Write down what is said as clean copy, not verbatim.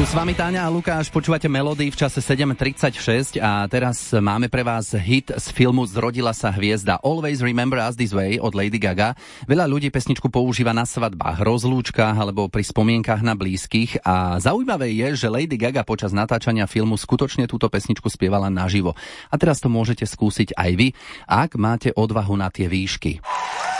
S vami Táňa a Lukáš, počúvate Melódy v čase 7:36 a teraz máme pre vás hit z filmu Zrodila sa hviezda Always Remember Us This Way od Lady Gaga. Veľa ľudí pesničku používa na svadbách, rozlúčkach alebo pri spomienkach na blízkych a zaujímavé je, že Lady Gaga počas natáčania filmu skutočne túto pesničku spievala naživo. A teraz to môžete skúsiť aj vy, ak máte odvahu na tie výšky.